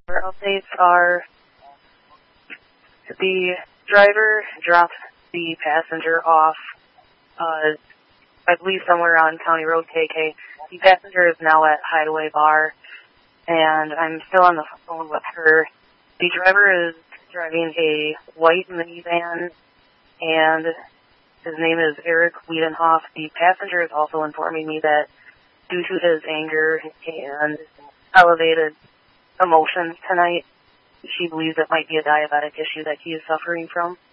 Our updates are the driver dropped the passenger off, I believe somewhere on County Road KK. The passenger is now at Hideaway Bar, and I'm still on the phone with her. The driver is driving a white minivan, and his name is Eric Wiedenhoff. The passenger is also informing me that due to his anger and elevated emotions tonight, she believes it might be a diabetic issue that he is suffering from.